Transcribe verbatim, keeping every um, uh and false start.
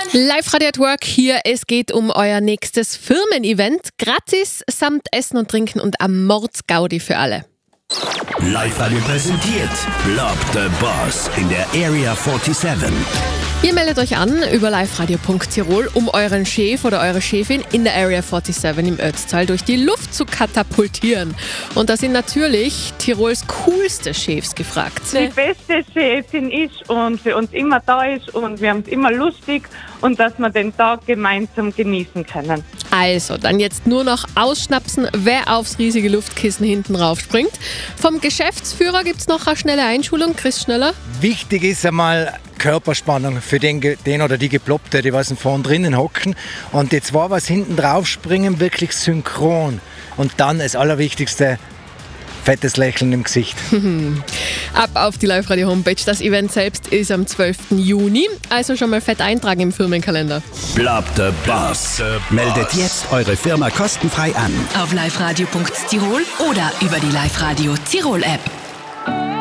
Live-Radio at Work hier. Es geht um euer nächstes Firmen-Event. Gratis, samt Essen und Trinken und am Mordsgaudi für alle. Live-Radio präsentiert Block the Boss in der Area siebenundvierzig. Ihr meldet euch an über liveradio punkt tirol, um euren Chef oder eure Chefin in der Area siebenundvierzig im Ötztal durch die Luft zu katapultieren. Und da sind natürlich Tirols coolste Chefs gefragt. Die beste Chefin ist und für uns immer da ist und wir haben es immer lustig und dass wir den Tag gemeinsam genießen können. Also, dann jetzt nur noch ausschnapsen, wer aufs riesige Luftkissen hinten rauf springt. Vom Geschäftsführer gibt es noch eine schnelle Einschulung. Chris Schneller. Wichtig ist einmal Körperspannung für den, den oder die Geploppte, die was vorn drinnen hocken. Und die zwei, was hinten drauf springen, wirklich synchron. Und dann das Allerwichtigste, fettes Lächeln im Gesicht. Ab auf die Live-Radio-Homepage. Das Event selbst ist am zwölften Juni. Also schon mal fett eintragen im Firmenkalender. Block the Boss. Meldet jetzt eure Firma kostenfrei an. Auf liveradio punkt tirol oder über die Live-Radio Tirol-App.